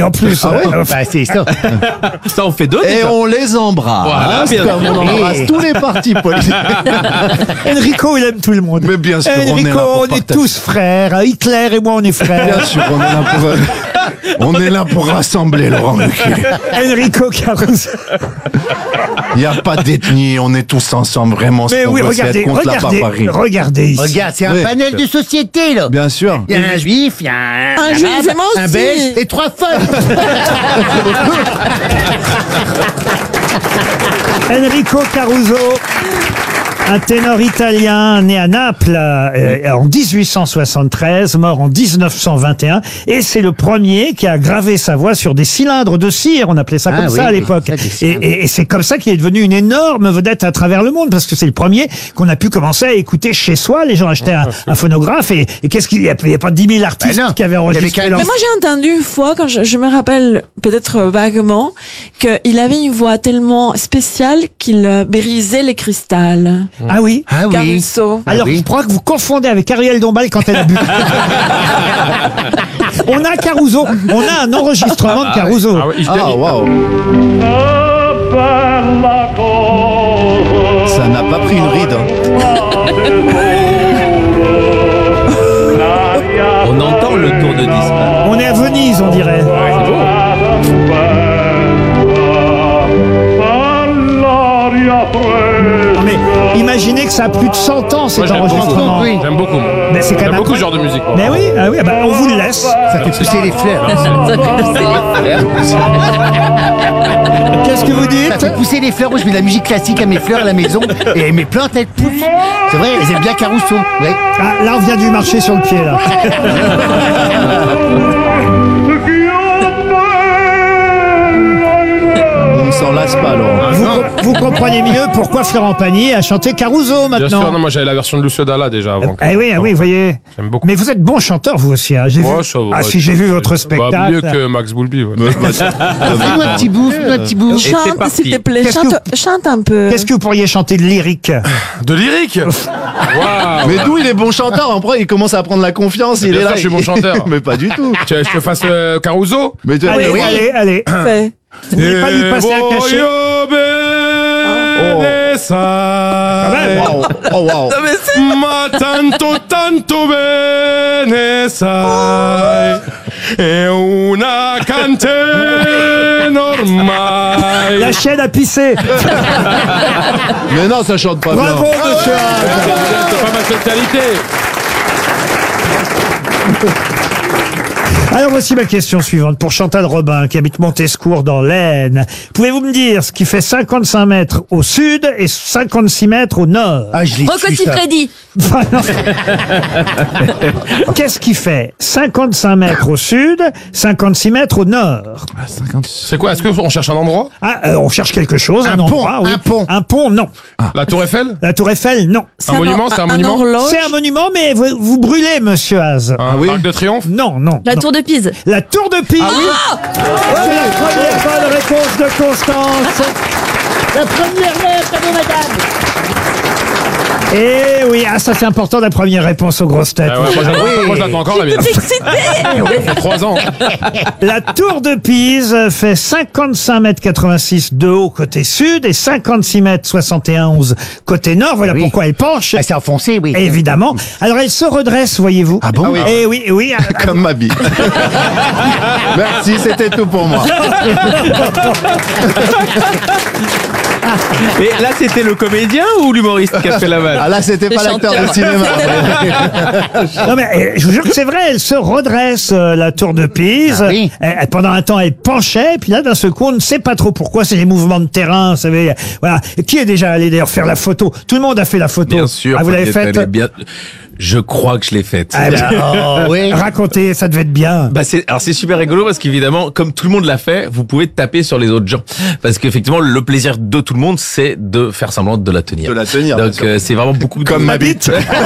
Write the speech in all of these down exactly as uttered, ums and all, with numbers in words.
en plus. Ah oui euh, bah, c'est ça. Ça, on fait deux. Et on les embrasse. Voilà, bien comme on embrasse tous les partis politiques. Enrico, il aime tout le monde. Mais bien sûr, on est là Enrico, pour on est partager. tous frères. Hitler et moi, on est frères. Bien sûr, on est là pour, on est là pour rassembler, Laurent Ruquier. Enrico Caruso. Il n'y a pas d'ethnie, on est tous ensemble, vraiment. Mais ce qu'on oui, veut, c'est regardez, être contre la regardez, barbarie. regardez ici. Regarde, c'est un Oui. panel de société, là. Bien sûr. Il y a un juif, il y a un, Un arabe, juif, et moi un aussi. belge et trois folles. Enrico Caruso, un ténor italien né à Naples euh, en dix-huit cent soixante-treize, mort en dix-neuf cent vingt et un, et c'est le premier qui a gravé sa voix sur des cylindres de cire, on appelait ça Ah comme oui, ça à oui, l'époque. ça, des Et, cylindres. et- et c'est comme ça qu'il est devenu une énorme vedette à travers le monde, parce que c'est le premier qu'on a pu commencer à écouter chez soi. Les gens achetaient un, un phonographe, et, et qu'est-ce qu'il y a? Il n'y a pas dix mille artistes Ben non, qui avaient il y avait enregistré qu'un- leur... Mais moi, j'ai entendu une fois, quand je, je me rappelle peut-être vaguement, qu'il avait une voix tellement spéciale qu'il euh, brisait les cristals. Ah oui? Ah oui. Caruso. Alors, oui. je crois que vous confondez avec Ariel Dombal quand elle a bu. On a Caruso, on a un enregistrement de Caruso. Ah, ouais, il- Ah, waouh. Ça n'a pas pris une ride. hein. On entend le tour de disque. là. On est à Venise, on dirait. Non, mais imaginez que ça a plus de cent ans, cet Moi, j'aime beaucoup. enregistrement. Oui. J'aime beaucoup. moi. Mais c'est quand J'aime même beaucoup ce incroyable. genre de musique. moi. Mais oui, ah oui, ah bah, on vous le laisse. Ça fait pousser les fleurs. Qu'est-ce que vous Ça dites? fait pousser les fleurs. Moi, je mets de la musique classique à mes fleurs à la maison et mes plantes, elles poussent. C'est vrai, elles aiment bien Caruso. Ouais. Ah, là, on vient du marché sur le pied, là. On ne s'en lasse pas, Laurent. Vous, vous comprenez mieux pourquoi Florent Pagny a chanté Caruso Bien sûr, maintenant. non, moi j'avais la version de Lucio Dalla déjà avant. Ah oui, ah oui, vous voyez. J'aime beaucoup. Mais vous êtes bon chanteur, vous aussi. Hein. J'ai Ouais, vu... ça va, Ah ouais, si, j'ai vu votre Bah, spectacle. mieux que Max Boulby. Ouais. Fais-nous un petit bout, fais-nous un petit bout. c'est Chante, parti. s'il te plaît. Qu'est-ce Chante, chante un peu. Qu'est-ce que vous pourriez chanter de lyrique? De lyrique. Waouh. Mais d'où il est bon chanteur, après il commence à prendre la confiance, il Bien est sûr, là. je suis bon chanteur. Mais pas du tout. Tu veux que je te fasse euh, Caruso. Mais tu Allez, oui. allez, allez. Fais. N'allez pas lui passer un cachet. Voglio bene sai. Wow. Oh wow. Ma tanto tanto bene sai. È una canzone ormai. La chienne a pissé. Mais non, ça chante pas Bravo, bien. monsieur. C'est pas ma spécialité. Alors voici ma question suivante pour Chantal Robin qui habite Montescourt dans l'Aisne. Pouvez-vous me dire ce qui fait cinquante-cinq mètres au sud et cinquante-six mètres au nord? Ah, je l'ai Rocco su, ça. Siffredi. Enfin, non. Qu'est-ce qui fait cinquante-cinq mètres au sud, cinquante-six mètres au nord? C'est quoi? Est-ce qu'on cherche un endroit? Ah, euh, on cherche quelque chose, un, Un pont, endroit, oui. un pont. Un pont, non. La Tour Eiffel? La Tour Eiffel, non. Un monument, c'est un monument? horloge. C'est un monument, mais vous, vous brûlez, monsieur Haas. Un oui. Arc de Triomphe? Non, non. La non. tour de Pise. La Tour de Pise. Ah C'est la première bonne réponse de Constance. La première lettre, allez, madame. Et oui, ah, ça c'est important, la première réponse aux grosses têtes. Ah ouais, moi, j'attends- moi, je l'attends encore la mienne. Excité. Ça fait trois ans. La Tour de Pise fait cinquante-cinq mètres quatre-vingt-six de haut côté sud et cinquante-six mètres soixante et onze côté nord. Voilà Oui. pourquoi elle penche. Ah, c'est enfoncé, oui. Évidemment. Alors elle se redresse, voyez-vous. Ah bon? Eh oui, oui. ah, Comme ma bille. Merci, c'était tout pour moi. Et là, c'était le comédien ou l'humoriste qui a fait la vanne? Ah là, c'était pas Le l'acteur de chanteur. cinéma. Non mais eh, je vous jure que c'est vrai, elle se redresse euh, la Tour de Pise. Ah oui. Eh, eh, pendant un temps, elle penchait, puis là, d'un seul coup, on ne sait pas trop pourquoi. C'est les mouvements de terrain, vous savez. Voilà. Et qui est déjà allé d'ailleurs faire la photo? Tout le monde a fait la photo. Bien sûr. Ah, vous l'avez peut-être, faite? elle est bien. Je crois que je l'ai faite. Ah, bah, Oh, oui. racontez, ça devait être bien. Bah c'est alors c'est super rigolo parce qu'évidemment comme tout le monde l'a fait, vous pouvez taper sur les autres gens parce qu'effectivement le plaisir de tout le monde c'est de faire semblant de la tenir. De la tenir, bien Donc sûr. euh, c'est vraiment beaucoup de Comme ma bite.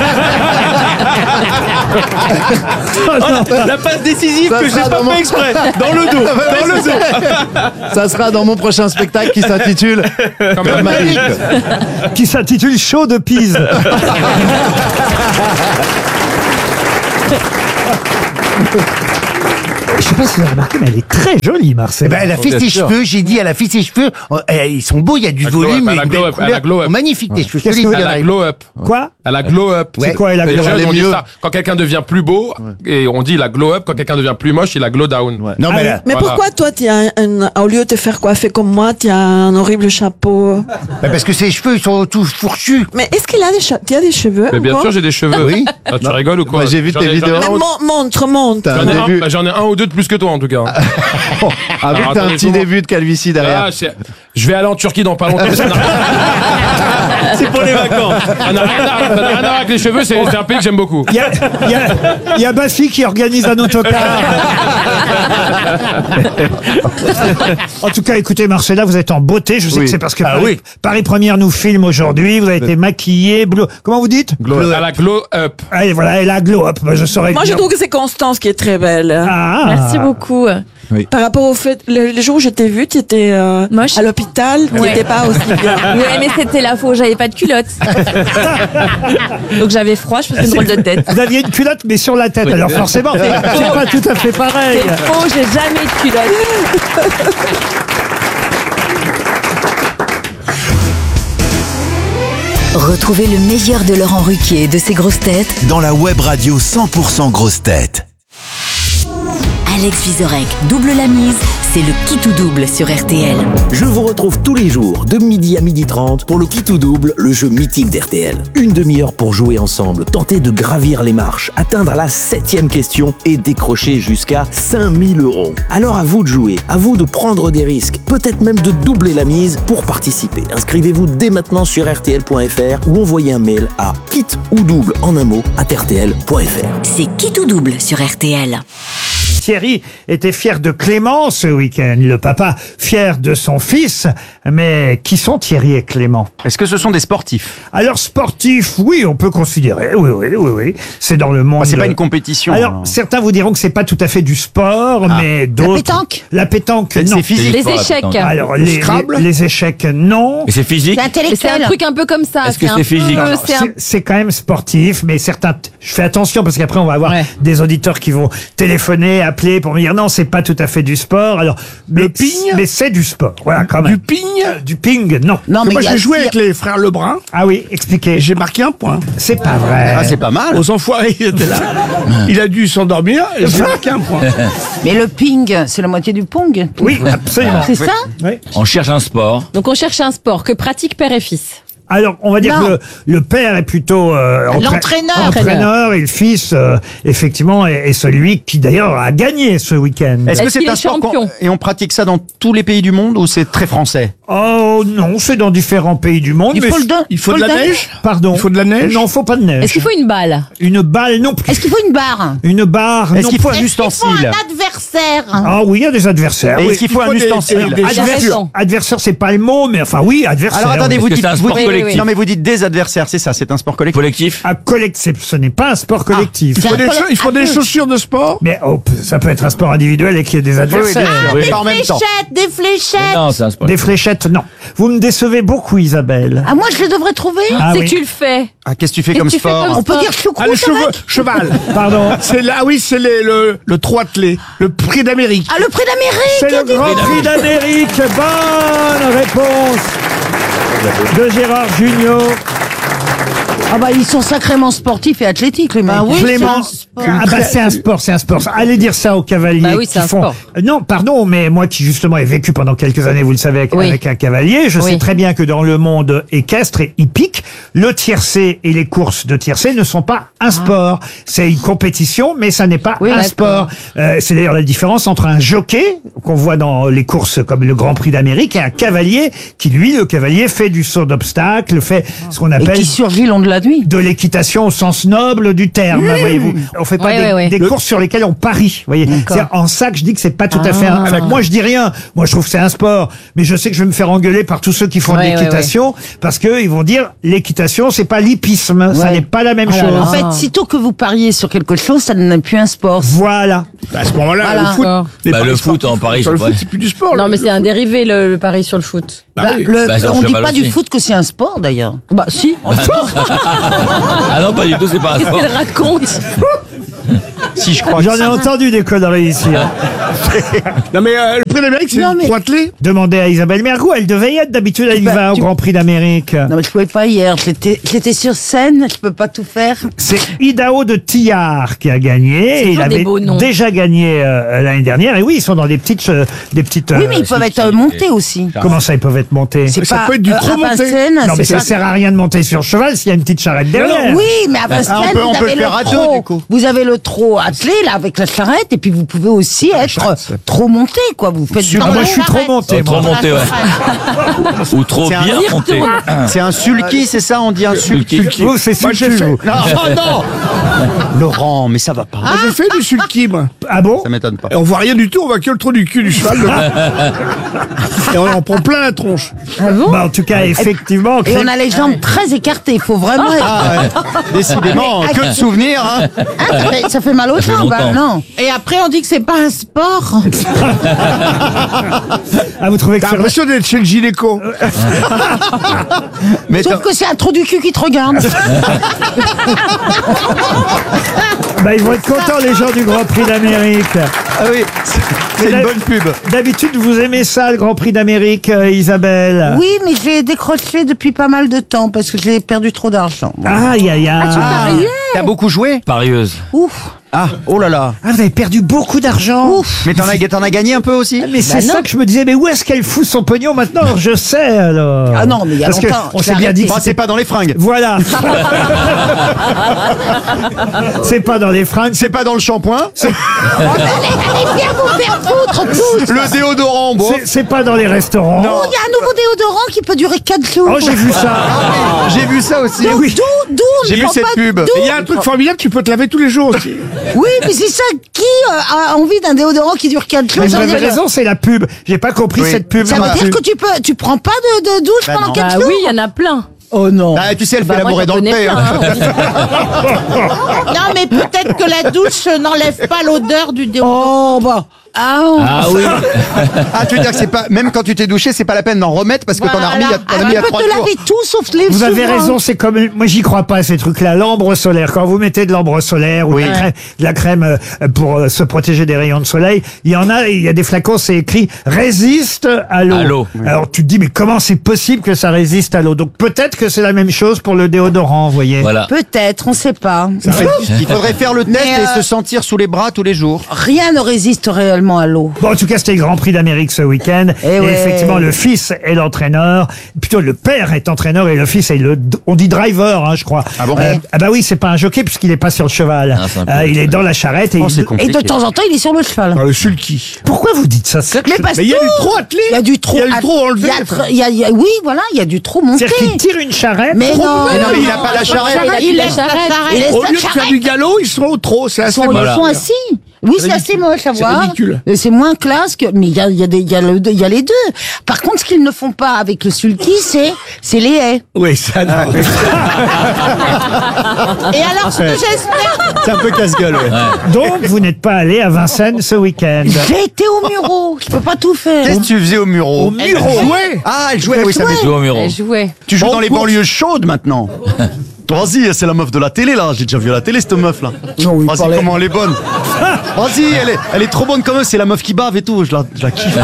la passe décisive Ça que sera j'ai pas dans mon- fait exprès dans le dos, dans le dos. Ça sera dans mon prochain spectacle qui s'intitule Comme ma bite. Qui s'intitule Show de Pise. je sais pas si vous avez remarqué, mais elle est très jolie, Eh Marcel. ben, elle a fait Bien ses sûr. cheveux, j'ai dit, elle a fait ses cheveux. Oh, eh, ils sont beaux, il y a du La glow volume, up, elle a une glow belle up, elle a couleur. glow up. Magnifique, tes cheveux. Qu'est-ce jolis, que vous- Elle a Thierry. glow up. Quoi? Elle a glow up. C'est quoi, elle a Les glow jeunes, up? on dit mieux. ça. Quand quelqu'un devient plus beau, et on dit il a glow up, quand quelqu'un devient plus moche, il a glow down. Non, Ah mais oui. là, Mais Voilà. pourquoi toi, tu as un, un- au lieu de te faire coiffer comme moi, tu as un horrible chapeau? bah, parce que ses cheveux, ils sont tous fourchus. Mais est-ce qu'il a des, che- tu as des cheveux? Mais bien encore? sûr, j'ai des cheveux. Oui. Ah, tu rigoles ou quoi? Moi, j'ai vu J'en tes ai- j'en ai vidéos. un Mais ou- mon- montre, montre. T'as J'en ai, un un, début. bah, j'en ai un ou deux de plus que toi en tout cas. Avec Alors, un attendez, petit comment- début de calvitie derrière. Ah, c'est- je vais aller en Turquie dans pas longtemps. Ça n'a rien- C'est pour les vacances. ça n'a rien, à- ça n'a rien à voir avec les cheveux, c'est c'est un pays que j'aime beaucoup. Il y a, il y a, il y a Bafi qui organise un autocar. En tout cas, écoutez, Marcella, vous êtes en beauté. Je sais Oui. que c'est parce que Ah Paris, oui. Paris Première nous filme aujourd'hui. Vous avez été maquillée, bleu. Comment vous dites? Elle a glow up. Ah, et voilà, elle a glow up. Ben, je saurais Moi, je dire. trouve que c'est Constance qui est très belle. Ah. Merci beaucoup. Par rapport au fait, le, le jour où je t'ai vu, tu étais euh, Moche. à l'hôpital, tu Ouais. n'étais pas aussi bien. Ouais, mais c'était la faute, j'avais pas de culotte. Donc j'avais froid, je faisais une drôle de tête. Vous aviez une culotte, mais sur la tête. Alors forcément, c'est pas tout à fait pareil. C'est faux, j'ai jamais de culotte. Retrouvez le meilleur de Laurent Ruquier et de ses grosses têtes dans la web radio cent pour cent grosses têtes. Alex Vizorek double la mise, c'est le qui tout double sur R T L. Je vous retrouve tous les jours de midi à midi trente pour le qui tout double, le jeu mythique d'R T L. Une demi-heure pour jouer ensemble, tenter de gravir les marches, atteindre la septième question et décrocher jusqu'à cinq mille euros. Alors à vous de jouer, à vous de prendre des risques, peut-être même de doubler la mise pour participer. Inscrivez-vous dès maintenant sur R T L point F R ou envoyez un mail à kit ou double en un mot à R T L point F R. C'est qui tout double sur R T L. Thierry était fier de Clément ce week-end. Le papa fier de son fils. Mais qui sont Thierry et Clément? Est-ce que ce sont des sportifs? Alors sportif, oui, on peut considérer. Oui, oui, oui, oui. C'est dans le monde. C'est pas une compétition. Alors, alors. certains vous diront que c'est pas tout à fait du sport, mais d'autres. La pétanque. La pétanque, non. C'est physique. Les échecs. Alors, les, les, les échecs, non. Et c'est physique? Mais c'est un truc un peu comme ça. Est-ce que un c'est physique? peu- Non, c'est un- C'est c'est quand même sportif, mais certains. Je fais attention parce qu'après on va avoir Ouais. des auditeurs qui vont téléphoner, appeler pour me dire non, c'est pas tout à fait du sport. Alors, mais, mais c'est du sport. Voilà, quand même. Du ping Euh, Du ping, non. Non, mais moi j'ai joué avec les frères Lebrun Ah oui, expliquez. et j'ai marqué un point. C'est pas vrai. Ah, c'est pas mal. Aux enfoirés, il était là. Il a dû s'endormir et j'ai marqué un point. Mais le ping, c'est la moitié du pong. Oui, absolument. C'est ça? Oui. On cherche un sport. Donc on cherche un sport que pratiquent père et fils. Alors, on va dire Non. que le, le père est plutôt euh, entra- L'entraîneur. entraîneur et le fils, euh, effectivement, est, est celui qui d'ailleurs a gagné ce week-end. Est-ce que Est-ce c'est qu'il un est sport qu'on- champion? et on pratique ça dans tous les pays du monde ou c'est très français? Oh non, c'est dans différents pays du monde. Du mais pole dance. Il faut de la neige Pardon. Il faut de la neige Non, faut pas de neige. Est-ce qu'il faut une balle? Une balle non plus. Est-ce qu'il faut une barre? Une barre Est-ce non qu'il faut plus. un ustensile? adversaire. Ah oui, il y a des adversaires. Et oui. est-ce qu'il faut Il un faut des- ustensile? des- Adversaire, raison. adversaire, c'est pas le mot, mais enfin oui, adversaire. Alors attendez, oui. vous Est-ce que dites c'est un vous sport dites- collectif? Non mais vous dites des adversaires, c'est ça, c'est un sport collectif. Collectif? Un collectif, ce n'est pas un sport collectif. Il faut des, cha- il faut des chaussures de sport. Mais oh, p- ça peut être un sport individuel et qu'il y ait des Oui, oui, adversaires. bien sûr. Oui. Pas en même temps. des fléchettes. Non, c'est un sport. Des fléchettes, non. Vous me décevez beaucoup, Isabelle. Ah, moi, je le devrais trouver. Ah c'est oui. que tu le fais. Ah, qu'est-ce que tu fais Qu'est-ce comme que tu fais sport? comme On peut dire Ah, le choucroute cheveu, avec. cheval. Pardon. C'est là, ah oui, c'est les- le, le troatelet, le prix d'Amérique. Ah, le prix d'Amérique. C'est le Grand Prix d'Amérique. Bonne réponse de Gérard Junior. Ah, bah, ils sont sacrément sportifs et athlétiques, les mecs. Bah oui. Clément. c'est Ah bah c'est un sport, c'est un sport. Allez dire ça aux cavaliers. Bah oui, c'est qui un font... sport. Euh, Non, pardon, mais moi qui justement ai vécu pendant quelques années, vous le savez, avec, Oui. avec un cavalier, je Oui. sais très bien que dans le monde équestre et hippique, le tiercé et les courses de tiercé ne sont pas un sport. C'est une compétition, mais ça n'est pas Oui, un d'accord. sport. Euh, c'est d'ailleurs la différence entre un jockey qu'on voit dans les courses comme le Grand Prix d'Amérique et un cavalier qui, lui, le cavalier, fait du saut d'obstacle, fait ce qu'on Et appelle qui surgit le long de la nuit. de l'équitation au sens noble du terme, voyez-vous. On fait pas Ouais, des, ouais, ouais. des courses sur lesquelles on parie, voyez. C'est en ça que je dis que c'est pas tout à fait un... Ah. Moi, je dis rien. Moi, je trouve que c'est un sport. Mais je sais que je vais me faire engueuler par tous ceux qui font Ouais, de ouais, l'équitation parce que ils vont dire l'équitation, c'est pas l'hippisme. Ça Ouais. n'est pas la même Oh là chose. là. En fait, sitôt que vous pariez sur quelque chose, ça n'est plus un sport. Voilà. À ce moment-là, Voilà. le foot. D'accord. les Bah, paris le foot, sportifs, en Paris, sur le c'est foot, vrai. c'est plus du sport. Non, le- mais c'est un dérivé, le, le pari sur le foot. Bah Bah, oui. le- Bah, c'est en on dit cheval pas aussi. du foot que c'est un sport, d'ailleurs. Bah, si. Ah non, pas du tout, c'est pas un sport. Il raconte. Si, je crois. J'en ai entendu des conneries ici. hein. Non mais euh, le prix d'Amérique, c'est Non, mais- pour atteler. Demandez à Isabelle Mergo, elle devait y être d'habitude, elle y Bah, va au tu- Grand Prix d'Amérique. Non, mais je pouvais pas hier. J'étais, j'étais sur scène, je peux pas tout faire. C'est Idaho de Tillard qui a gagné. Et il toujours des avait beaux noms. déjà gagné euh, l'année dernière. Et oui, ils sont dans des petites, euh, des petites. Oui, euh, mais ils peuvent être euh, montés aussi. Comment ça, ils peuvent être montés? C'est Ça pas, peut être du euh, trop à monté. Vincennes, Non, mais c'est ça pas- sert à rien de monter sur cheval s'il y a une petite charrette derrière. Oui, mais à Vincennes, on peut- on vous peut avez le faire à deux, trot. du coup. Vous avez le trot attelé, là, avec la charrette, et puis vous pouvez aussi être trop monté, quoi. Vous faites Ah, moi, je suis trop monté. Trop moi. monté, ouais. Ou trop C'est un bien monté. C'est un sulky, c'est ça? On dit un sulky. Vous, c'est Moi, j'ai sulky, fait. vous. Non, oh, non. Laurent, mais ça va pas. Moi, j'ai fait du sulky, moi. Ah bon? Ça m'étonne pas. Et on voit rien du tout, on voit que le trou du cul du cheval. le- Et on en prend plein la tronche. Bah, en tout cas, effectivement. Et on a les jambes très écartées. Il faut vraiment être. Ah ouais. Décidément, que de souvenirs. Hein. Hein, ça, fait, ça fait mal aux fait jambes, hein, longtemps. non. Et après, on dit que c'est pas un sport. Ah, vous trouvez que T'as c'est l'impression d'être chez le gynéco. Mais Sauf t'as- que c'est un trou du cul qui te regarde. Bah, ils vont être contents, les gens du Grand Prix d'Amérique. Ah oui, c'est- c'est une bonne pub. D'habitude, vous aimez ça, le Grand Prix d'Amérique, euh, Isabelle? Oui, mais je l'ai décroché depuis pas mal de temps parce que j'ai perdu trop d'argent. Aïe, aïe, aïe. Ah, T'as beaucoup joué? Parieuse. Ouf. Ah, oh là là. Ah, vous avez perdu beaucoup d'argent. Mais t'en as, t'en as gagné un peu aussi? Mais c'est ça que je me disais, mais où est-ce qu'elle fout son pognon maintenant? Je sais, alors. Ah non, mais il y a Parce que longtemps, on je s'est l'ai bien dit. arrêté. Bah, c'est pas dans les fringues. Voilà. C'est pas dans les fringues. C'est pas dans le shampoing. Allez, allez, viens vous faire foutre tous. Le déodorant, bon. C'est- C'est pas dans les restaurants. Oh, il y a un nouveau déodorant qui peut durer quatre jours. Oh, j'ai vu ça. J'ai vu ça aussi. Donc, oui. d'où, d'où, on J'ai ne vu prend cette pas pub. d'où. Et il y a un truc formidable, tu peux te laver tous les jours aussi. Oui, mais c'est ça. Qui euh, a envie d'un déodorant qui dure quatre jours? Mais vous Ça veut avez dire- raison, c'est la pub. J'ai pas compris Oui. cette pub. Ça non veut plus. dire que tu peux, tu prends pas de, de douche Bah pendant non. quatre Bah jours? oui, il y en a plein. Oh non. Ah, tu sais, elle Bah, fait moi, l'amour et j'en dans le connais paix. plein, hein. hein. Non, mais peut-être que la douche n'enlève pas l'odeur du déodorant. Oh, bah. Ah, Ah oui. Ah, tu veux dire que c'est pas, même quand tu t'es douché, c'est pas la peine d'en remettre parce que t'en as remis il y a, t'en as mis il y a tu peux trois te jours. laver tout sauf les Vous avez souvent. raison, c'est comme moi j'y crois pas à ces trucs-là. L'ambre solaire, quand vous mettez de l'ambre solaire ou de, la crème, de la crème euh, pour euh, se protéger des rayons de soleil, il y en a, il y a des flacons, c'est écrit résiste à l'eau. À l'eau. Alors tu te dis mais comment c'est possible que ça résiste à l'eau? Donc peut-être que c'est la même chose pour le déodorant, vous voyez. Voilà. Peut-être, on sait pas. Il faudrait faire le test Mais, et euh, se sentir sous les bras tous les jours. Rien ne résiste réellement à l'eau. Bon, en tout cas, c'était le Grand Prix d'Amérique ce week-end. Eh et ouais. effectivement, le fils est l'entraîneur. Plutôt, le père est entraîneur et le fils est le, on dit driver, hein, je crois. Ah bon Euh, Ah bah oui, c'est pas un jockey puisqu'il est pas sur le cheval. Ah, c'est un peu- Euh, il est dans la charrette et Oh, il- c'est Et compliqué. de temps en temps, il est sur le cheval. Dans le sulky. Pourquoi vous dites ça? C'est Mais parce Mais il y a que- du trop attelé. Il y a du trop. Il y a du trop enlevé. il y a tr- il y a- il y a- oui, voilà, il y a du trop monté. C'est-à-dire qu'il tire une charrette. Mais trop- non, Mais non, mais il a pas la charrette. Il a plus Il la laisse la charrette. charrette. Il laisse Au la lieu de faire charrette. du galop, ils sont au trop. C'est assez Ils sont, moche. ils sont assis. Oui, c'est assez moche à C'est voir. ridicule. Et c'est moins classe que. Mais il y a, il y, a des- il y, a le- il y a les deux. Par contre, ce qu'ils ne font pas avec le sulky, c'est c'est les haies. Oui, ça. non. Et alors, ce que j'espère. C'est un peu casse-gueule, ouais. Donc, vous n'êtes pas allé à Vincennes ce week-end. J'ai été au Muro. Je peux pas tout faire. Qu'est-ce que tu faisais au Muro? Au Muro. Ouais. Ah, elle jouait, oui, ça jouait. m'est- Jouer au mur. Elle jouait. Tu joues Bon dans les cours. banlieues chaudes maintenant. Vas-y, c'est la meuf de la télé là, j'ai déjà vu à la télé cette meuf là. Non, il Vas-y, parlait- comment elle est bonne. Vas-y, elle est, elle est trop bonne quand même, c'est la meuf qui bave et tout, je la, je la kiffe.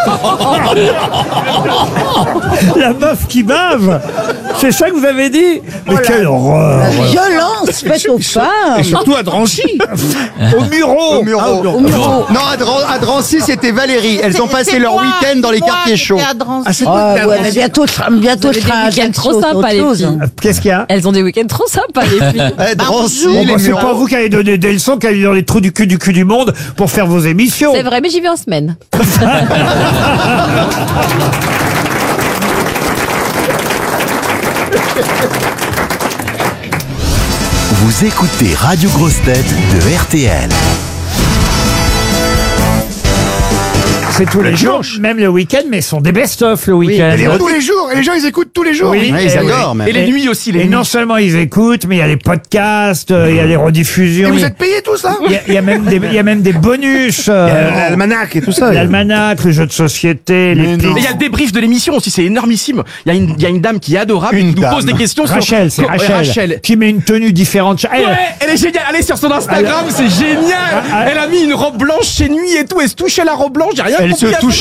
La meuf qui bave. C'est ça que vous avez dit? Mais quelle horreur. La violence faite aux Et femmes. surtout à Drancy. Au Muro. Au Muro. Ah, au Au Muro. Non, à, Dran- à Drancy, c'était Valérie. Elles ont passé leur week-end dans les quartiers chauds. Ah, c'est Ah, pas ouais, mais bientôt, je serai- bientôt, je Vous avez serai à des week-ends trop Ajaccio, c'est sympas, autre les chose. filles. Qu'est-ce qu'il y a? Elles ont des week-ends trop sympas, les filles. Eh, Drancy, Bon, les bah, c'est Mureaux. pas vous qui allez donner des leçons, qui allez dans les trous du cul du cul du monde pour faire vos émissions. C'est vrai, mais j'y vais en semaine. Vous écoutez Radio Grosse Tête de R T L. C'est tous les jours, même le week-end, mais ce sont des best-of le week-end. Et tous les jours, et les gens ils écoutent tous les jours. Oui, Ouais, ils et- adorent, même. Et les nuits aussi, les Et nuits. non seulement ils écoutent, mais il y a les podcasts, euh, il y a les rediffusions. Et il vous y a- êtes payés tous là? Il y, a, il y a même des, il y a même des bonus. euh, L'almanach et tout ça. L'almanach, le jeu de société, les Mais petits- non. Et il y a le débrief de l'émission aussi, c'est énormissime. Il y a une, il y a une dame qui est adorable, Une qui nous dame. pose des questions Rachel, c'est sur... Ouais, Rachel, Rachel. qui met une tenue différente. Elle, Ouais, elle est géniale. Allez sur son Instagram, c'est génial. ah, Elle a mis une robe blanche chez nuit et tout. Elle se touchait la robe blanche. J'ai rien Elle compris se à touche